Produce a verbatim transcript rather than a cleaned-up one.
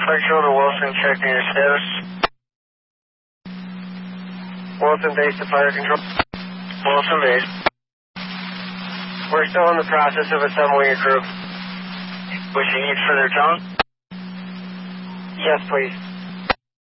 Flight Controller Wilson, checking your status. Wilson base to fire control. Wilson base. We're still in the process of assembling a group. Would you need further tone? Yes, please.